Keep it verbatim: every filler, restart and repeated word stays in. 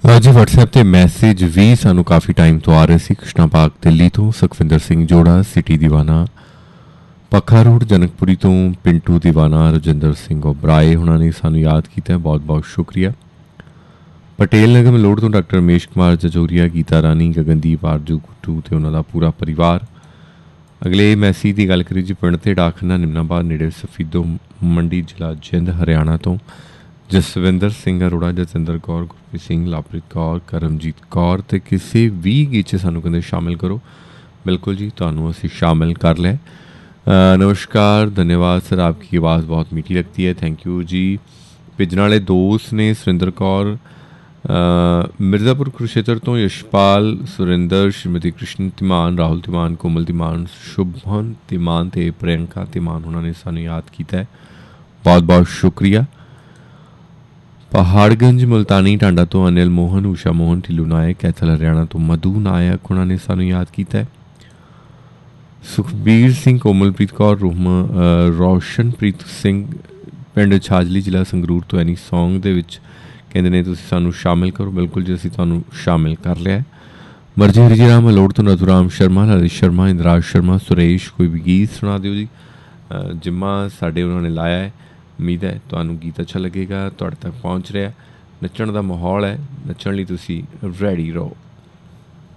जी WhatsApp ਤੇ message ਵੀ ਸਾਨੂੰ ਕਾਫੀ time ਤੋਂ ਆ ਰਹੇ ਸੀ। ਕ੍ਰਿਸ਼ਨਾ ਪਾਕ ਦਿੱਲੀ ਤੋਂ ਸੁਖਵਿੰਦਰ ਸਿੰਘ ਜੋੜਾ, ਸਿਟੀ ਦੀਵਾਨਾ ਪੱਖਾ ਰੋਡ ਜਨਕਪੁਰੀ ਤੋਂ ਪਿੰਟੂ ਦੀਵਾਨਾ, ਰਜਿੰਦਰ ਸਿੰਘ ਓਬਰਾਏ ਹੁਣਾਂ ਨੇ ਸਾਨੂੰ ਯਾਦ ਕੀਤਾ, ਬਹੁਤ ਬਹੁਤ ਸ਼ੁਕਰੀਆ। ਪਟੇਲ ਨਗਰ ਮਲੋੜ ਤੋਂ ਡਾਕਟਰ ਰਮੇਸ਼ ਕੁਮਾਰ ਜਜੋਰੀਆ, ਗੀਤਾ ਰਾਣੀ, ਗਗਨਦੀਪ ਆਰਜੂ ਗੁੱਟੂ ਅਤੇ ਉਹਨਾਂ ਦਾ ਪੂਰਾ ਪਰਿਵਾਰ। ਅਗਲੇ ਮੈਸੇਜ ਦੀ ਗੱਲ ਕਰੀ ਜੀ ਪਿੰਡ ਤੇ ਡਾਕਖਾਨਾ ਨਿਮਨਾਬਾਦ ਨੇੜੇ ਸਫੀਦੋ ਮੰਡੀ, ਜ਼ਿਲ੍ਹਾ ਜਿੰਦ, ਹਰਿਆਣਾ ਤੋਂ ਜਸਵਿੰਦਰ ਸਿੰਘ ਅਰੋੜਾ, ਜਤਿੰਦਰ ਕੌਰ, ਗੁਰਪ੍ਰੀਤ ਸਿੰਘ, ਲਾਪ੍ਰੀਤ ਕੌਰ, ਕਰਮਜੀਤ ਕੌਰ ਅਤੇ ਕਿਸੇ ਵੀ ਗੀਤ 'ਚ ਸਾਨੂੰ ਕਹਿੰਦੇ ਸ਼ਾਮਿਲ ਕਰੋ। ਬਿਲਕੁਲ ਜੀ, ਤੁਹਾਨੂੰ ਅਸੀਂ ਸ਼ਾਮਿਲ ਕਰ ਲਿਆ। नमस्कार, धन्यवाद सर, आपकी आवाज़ बहुत मीठी लगती है, थैंक यू जी। भेजने वाले दोस्त ने सुरिंदर कौर मिर्ज़ापुर कुरुक्षेत्र तो, यशपाल, सुरिंदर, श्रीमती कृष्ण तिमान, राहुल तिमान, कोमल तिमान, शुभन तिमान ते प्रियंका तिमान उन्होंने सानू याद किया है, बहुत बहुत शुक्रिया। पहाड़गंज मुल्तानी टांडा तो अनिल मोहन, उषा मोहन, ढिल्लू नायक, कैथल हरियाणा तो मधु नायक उन्होंने सानू याद किया है। सुखबीर सिंह, कोमलप्रीत कौर, रोहमा रोशनप्रीत सिंह पिंड छाजली, जिला संगरूर तो एनी सॉन्ग दे विच कहते ने तुसीं सानू शामिल करो। बिल्कुल जी, असीं तुहानू शामिल कर लिया है। मर्जी हरिजी राम मलोड़ तो नथुराम शर्मा, ललित शर्मा, इंद्राज शर्मा, सुरेश कोई भी गीत सुना दिओ जी। जिम्मा साडे उन्होंने लाया है, उम्मीद है तुहानू गीत अच्छा लगेगा, तुहाडे तक पहुँच रहा है। नच्चण दा माहौल है, नच्चण लई तुसीं रेडी रहो।